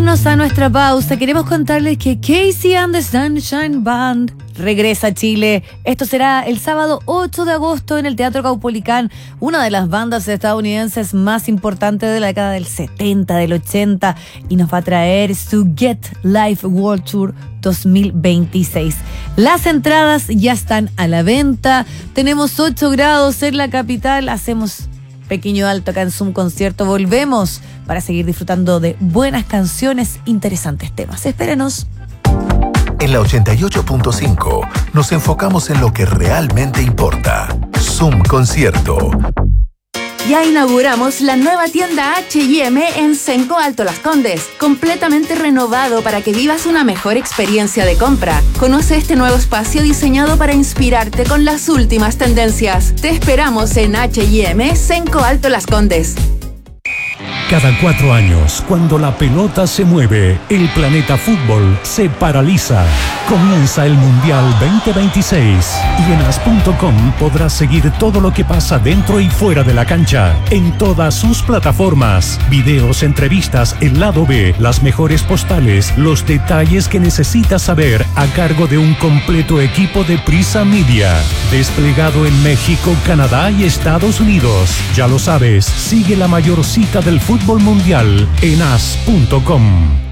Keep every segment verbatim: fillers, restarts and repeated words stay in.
irnos a nuestra pausa, queremos contarles que Casey and the Sunshine Band regresa a Chile. Esto será el sábado ocho de agosto en el Teatro Caupolicán, una de las bandas estadounidenses más importantes de la década del setenta, del ochenta, y nos va a traer su Get Live World Tour dos mil veintiséis. Las entradas ya están a la venta. Tenemos ocho grados en la capital. Hacemos pequeño alto acá en Zoom Concierto. Volvemos para seguir disfrutando de buenas canciones, interesantes temas. Espérenos. En la ochenta y ocho punto cinco nos enfocamos en lo que realmente importa. Zoom Concierto. Ya inauguramos la nueva tienda H y M en Cenco Alto Las Condes, completamente renovado para que vivas una mejor experiencia de compra. Conoce este nuevo espacio diseñado para inspirarte con las últimas tendencias. Te esperamos en H y M Cenco Alto Las Condes. Cada cuatro años, cuando la pelota se mueve, el planeta fútbol se paraliza. Comienza el Mundial veinte veintiséis y en as punto com podrás seguir todo lo que pasa dentro y fuera de la cancha, en todas sus plataformas. Videos, entrevistas, el lado B, las mejores postales, los detalles que necesitas saber a cargo de un completo equipo de Prisa Media, desplegado en México, Canadá y Estados Unidos. Ya lo sabes, sigue la mayor cita del fútbol mundial en as punto com.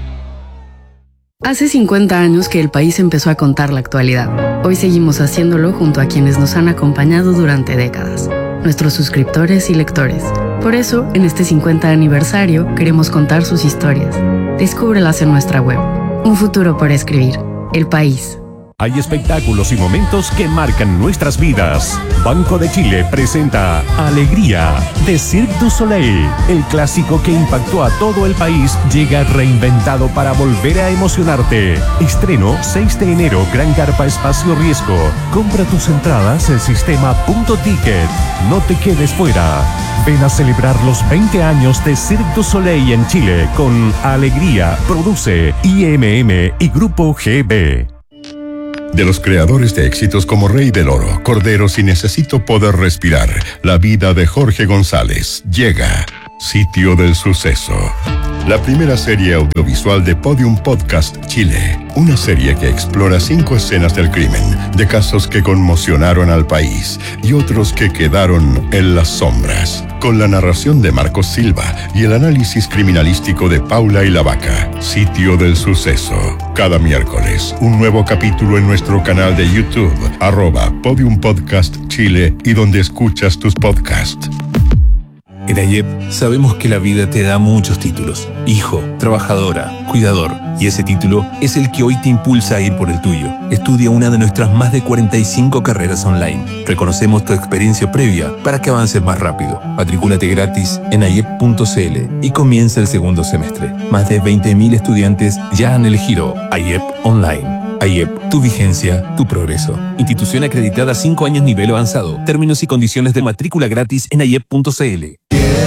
Hace cincuenta años que el país empezó a contar la actualidad. Hoy seguimos haciéndolo junto a quienes nos han acompañado durante décadas, nuestros suscriptores y lectores. Por eso, en este cincuenta aniversario, queremos contar sus historias. Descúbrelas en nuestra web. Un futuro por escribir. El País. Hay espectáculos y momentos que marcan nuestras vidas. Banco de Chile presenta Alegría, de Cirque du Soleil. El clásico que impactó a todo el país llega reinventado para volver a emocionarte. Estreno seis de enero, Gran Carpa Espacio Riesgo. Compra tus entradas en sistema punto ticket. No te quedes fuera. Ven a celebrar los veinte años de Cirque du Soleil en Chile con Alegría. Produce I M M y Grupo G B. De los creadores de éxitos como Rey del Oro, Corderos y Necesito Poder Respirar, la vida de Jorge González, llega Sitio del Suceso. La primera serie audiovisual de Podium Podcast Chile. Una serie que explora cinco escenas del crimen, de casos que conmocionaron al país y otros que quedaron en las sombras. Con la narración de Marcos Silva y el análisis criminalístico de Paula y la Vaca. Sitio del Suceso. Cada miércoles, un nuevo capítulo en nuestro canal de YouTube, arroba Podium Podcast Chile y donde escuchas tus podcasts. En A Y E P sabemos que la vida te da muchos títulos. Hijo, trabajadora, cuidador. Y ese título es el que hoy te impulsa a ir por el tuyo. Estudia una de nuestras más de cuarenta y cinco carreras online. Reconocemos tu experiencia previa para que avances más rápido. Matricúlate gratis en a y e p punto c l y comienza el segundo semestre. Más de veinte mil estudiantes ya han elegido A Y E P Online. A Y E P, tu vigencia, tu progreso. Institución acreditada cinco años nivel avanzado. Términos y condiciones de matrícula gratis en a y e p punto c l.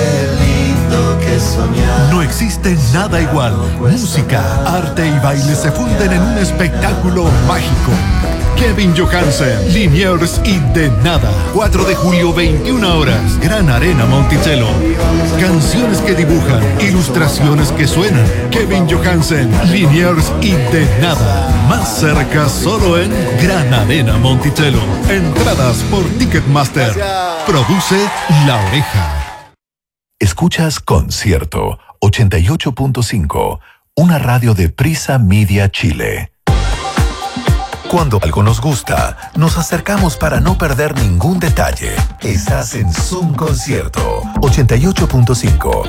No existe nada igual. Música, arte y baile se funden en un espectáculo mágico. Kevin Johansen, Liniers y De Nada. cuatro de julio, veintiuna horas. Gran Arena Monticello. Canciones que dibujan, ilustraciones que suenan. Kevin Johansen, Liniers y De Nada. Más cerca solo en Gran Arena Monticello. Entradas por Ticketmaster. Produce La Oreja. Escuchas Concierto ochenta y ocho punto cinco, una radio de Prisa Media Chile. Cuando algo nos gusta, nos acercamos para no perder ningún detalle. Estás en Zoom Concierto ochenta y ocho punto cinco.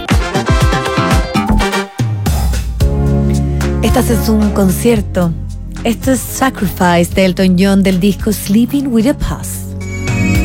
Estás en Zoom Concierto. Esto es Sacrifice de Elton John del disco Sleeping with a Past.